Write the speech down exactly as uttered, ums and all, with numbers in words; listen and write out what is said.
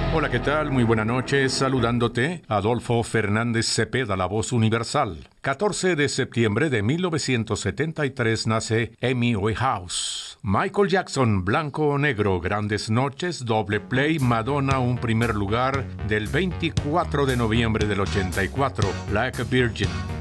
Hola, ¿qué tal? Muy buenas noches. Saludándote, Adolfo Fernández Cepeda, la voz universal. catorce de septiembre de mil novecientos setenta y tres nace Amy Winehouse. Michael Jackson, Blanco o Negro, Grandes Noches, Doble Play, Madonna, un primer lugar del veinticuatro de noviembre del ochenta y cuatro, Like a Virgin.